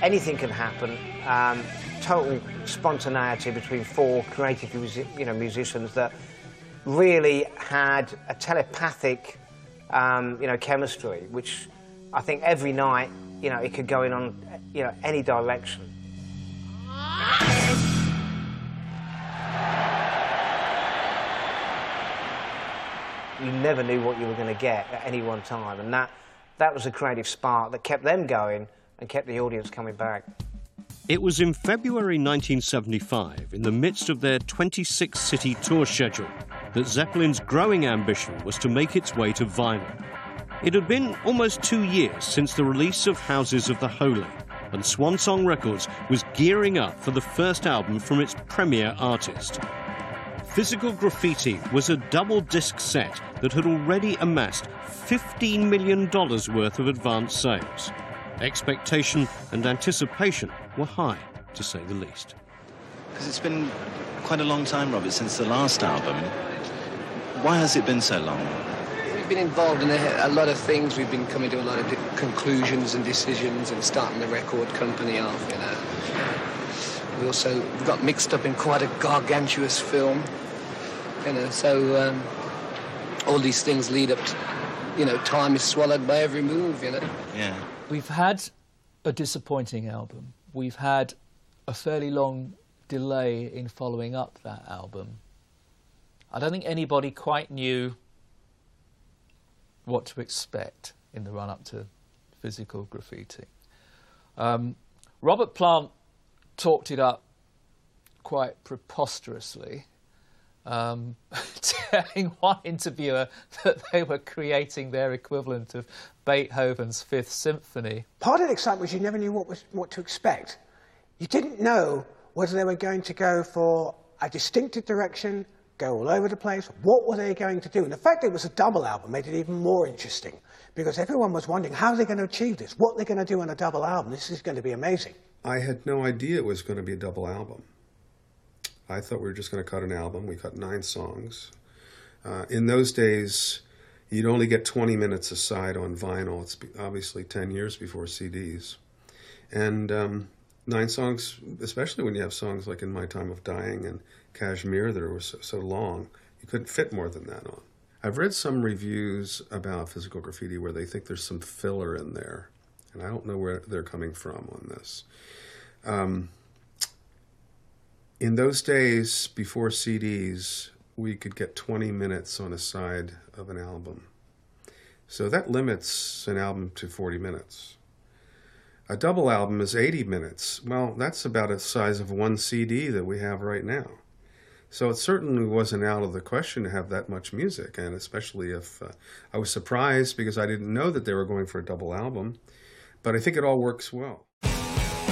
anything can happen. Total spontaneity between four creative musicians that really had a telepathic chemistry, which I think every night it could go in on any direction. You never knew what you were going to get at any one time, and that was a creative spark that kept them going and kept the audience coming back. It was in February 1975, in the midst of their 26-city tour schedule, that Zeppelin's growing ambition was to make its way to vinyl. It had been almost 2 years since the release of Houses of the Holy, and Swan Song Records was gearing up for the first album from its premier artist. Physical Graffiti was a double-disc set that had already amassed $15 million worth of advance sales. Expectation and anticipation were high, to say the least. Because it's been quite a long time, Robert, since the last album. Why has it been so long? We've been involved in a lot of things. We've been coming to a lot of conclusions and decisions and starting the record company off, We got mixed up in quite a gargantuous film, so all these things lead up to, time is swallowed by every move, Yeah. We've had a disappointing album. We've had a fairly long delay in following up that album. I don't think anybody quite knew what to expect in the run-up to Physical Graffiti. Robert Plant talked it up quite preposterously, telling one interviewer that they were creating their equivalent of Beethoven's Fifth Symphony. Part of the excitement was you never knew what to expect. You didn't know whether they were going to go for a distinctive direction, go all over the place. What were they going to do? And the fact that it was a double album made it even more interesting, because everyone was wondering how they're going to achieve this, what they're going to do on a double album. This is going to be amazing. I had no idea it was going to be a double album. I thought we were just going to cut an album. We cut 9 songs. In those days, you'd only get 20 minutes a side on vinyl. It's obviously 10 years before CDs. And 9 songs, especially when you have songs like In My Time of Dying and Kashmir that were so long, you couldn't fit more than that on. I've read some reviews about Physical Graffiti where they think there's some filler in there, and I don't know where they're coming from on this. In those days, before CDs, we could get 20 minutes on a side of an album. So that limits an album to 40 minutes. A double album is 80 minutes. Well, that's about the size of one CD that we have right now. So it certainly wasn't out of the question to have that much music, and especially if I was surprised because I didn't know that they were going for a double album. But I think it all works well.